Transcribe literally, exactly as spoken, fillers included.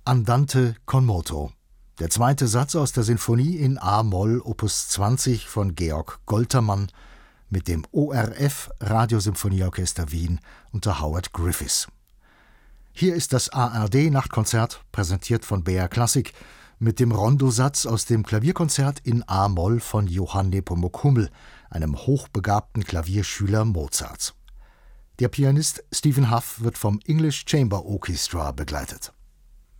Andante con moto, der zweite Satz aus der Sinfonie in a-Moll Opus zwanzig von Georg Goltermann mit dem O R F Radiosymphonieorchester Wien unter Howard Griffiths. Hier ist das A R D-Nachtkonzert, präsentiert von B R Klassik, mit dem Rondosatz aus dem Klavierkonzert in a-Moll von Johann Nepomuk Hummel, einem hochbegabten Klavierschüler Mozarts. Der Pianist Stephen Hough wird vom English Chamber Orchestra begleitet.